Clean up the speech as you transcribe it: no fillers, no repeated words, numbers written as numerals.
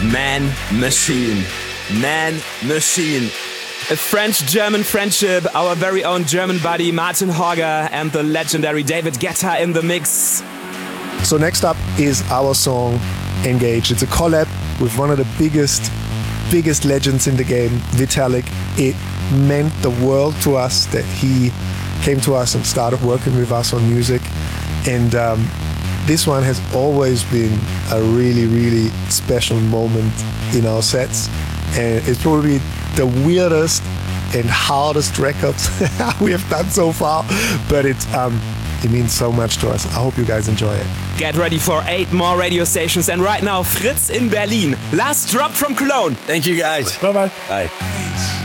Man Machine. Man Machine. A French-German friendship, our very own German buddy Martin Horger and the legendary David Guetta in the mix. So next up is our song Engage. It's a collab with one of the biggest legends in the game, Vitalik. It meant the world to us that he came to us and started working with us on music. And this one has always been a really, really special moment in our sets. And it's probably the weirdest and hardest records we have done so far, but it means so much to us. I hope you guys enjoy it. Get ready for 8 more radio stations, and right now Fritz in Berlin. Last drop from Cologne. Thank you guys. Bye-bye. Bye.